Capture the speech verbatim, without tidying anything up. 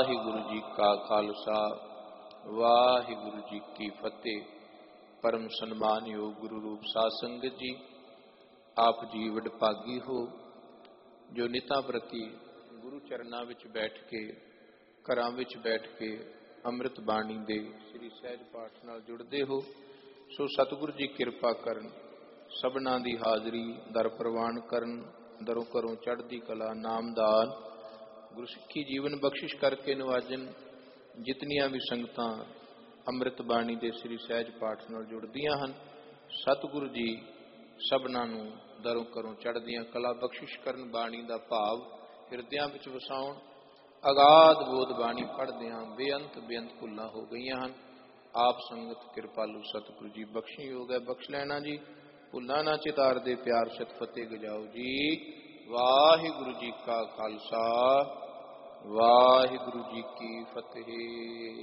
वाहिगुरु जी का खालसा वाहिगुरु जी की फतेह। परम सन्मान योग गुरु रूप साध संगत जी, आप जी वडभागी हो जो नितां प्रति गुरु चरनां विच बैठ के, घरां विच बैठ के ਅੰਮ੍ਰਿਤ ਬਾਣੀ ਦੇ ਸ੍ਰੀ ਸਹਿਜ ਪਾਠ ਨਾਲ ਜੁੜਦੇ ਹੋ। ਸੋ ਸਤਿਗੁਰੂ ਜੀ ਕਿਰਪਾ ਕਰਨ, ਸਭਨਾਂ ਦੀ ਹਾਜ਼ਰੀ ਦਰ ਪ੍ਰਵਾਨ ਕਰਨ, ਦਰੋਂ ਘਰੋਂ ਚੜ੍ਹਦੀ ਕਲਾ, ਨਾਮਦਾਨ, ਗੁਰਸਿੱਖੀ ਜੀਵਨ ਬਖਸ਼ਿਸ਼ ਕਰਕੇ ਨਵਾਜਨ। ਜਿਤਨੀਆਂ ਵੀ ਸੰਗਤਾਂ ਅੰਮ੍ਰਿਤ ਬਾਣੀ ਦੇ ਸ੍ਰੀ ਸਹਿਜ ਪਾਠ ਨਾਲ ਜੁੜਦੀਆਂ ਹਨ, ਸਤਿਗੁਰੂ ਜੀ ਸਭਨਾਂ ਨੂੰ ਦਰੋਂ ਘਰੋਂ ਚੜ੍ਹਦੀਆਂ ਕਲਾ ਬਖਸ਼ਿਸ਼ ਕਰਨ। ਬਾਣੀ ਦਾ ਭਾਵ ਹਿਰਦਿਆਂ ਵਿੱਚ ਵਸਾਉਣ। ਅਗਾਧ ਬੋਧ ਬਾਣੀ ਪੜ੍ਹਦਿਆਂ ਬੇਅੰਤ ਬੇਅੰਤ ਭੁੱਲਾਂ ਹੋ ਗਈਆਂ ਹਨ। ਆਪ ਸੰਗਤ ਕਿਰਪਾਲੂ ਸਤਿਗੁਰੂ ਜੀ ਬਖਸ਼ੀ ਯੋਗ ਹੈ, ਬਖਸ਼ ਲੈਣਾ ਜੀ। ਭੁੱਲਾਂ ਨਾ ਚਿਤਾਰ ਦੇ ਪਿਆਰ ਸਤ ਫਤਿਹ ਗਜਾਓ ਜੀ। ਵਾਹਿਗੁਰੂ ਜੀ ਕਾ ਖਾਲਸਾ ਵਾਹਿਗੁਰੂ ਜੀ ਕੀ ਫਤਿਹ।